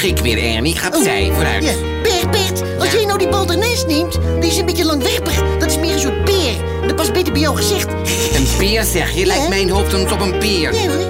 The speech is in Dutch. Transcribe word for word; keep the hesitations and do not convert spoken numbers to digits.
schik weer, Ernie. Ga opzij, Oh, vooruit. Ja. Bert, Bert, als Ja. jij nou die baldernes neemt, die is een beetje langwerpig. Dat is meer een soort peer. Dat past beter bij jouw gezicht. Een peer, zeg je? Lijkt Ja. mijn hoofd dan eens op een peer. Ja, hoor.